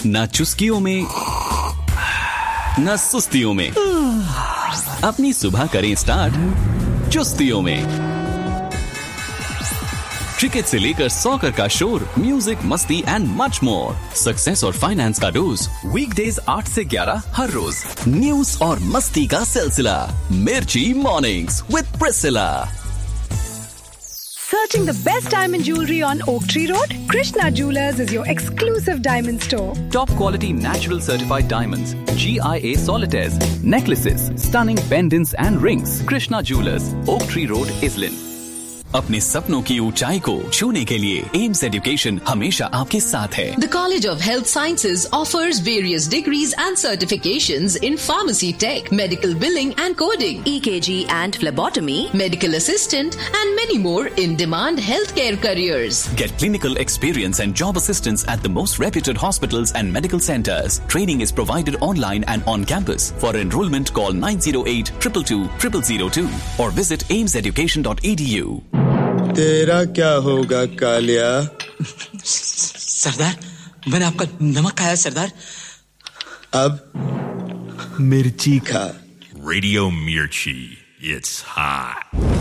ना चुस्कियों में ना सुस्तियों में, अपनी सुबह करें स्टार्ट चुस्तियों में। क्रिकेट से लेकर सॉकर का शोर, म्यूजिक, मस्ती एंड मच मोर। सक्सेस और फाइनेंस का डोज, वीकडेज 8 से 11 हर रोज। न्यूज और मस्ती का सिलसिला, मिर्ची mornings with Priscilla. Searching the best diamond jewelry on Oak Tree Road? Krishna Jewelers is your exclusive diamond store. Top quality natural certified diamonds, GIA solitaires, necklaces, stunning pendants and rings. Krishna Jewelers, Oak Tree Road, Islin. अपने सपनों की ऊंचाई को छूने के लिए AIIMS education हमेशा आपके साथ है। The College of Health Sciences offers various degrees and certifications in pharmacy tech, medical billing and coding, EKG and phlebotomy, medical assistant and many more in-demand healthcare careers. Get clinical experience and job assistance at the most reputed hospitals and medical centers. Training is provided online and on campus. For enrollment, call 908-222-0002 or visit aimseducation.edu. तेरा क्या होगा कालिया? सरदार, मैंने आपका नमक खाया सरदार। अब मिर्ची खा। Radio Mirchi, it's hot.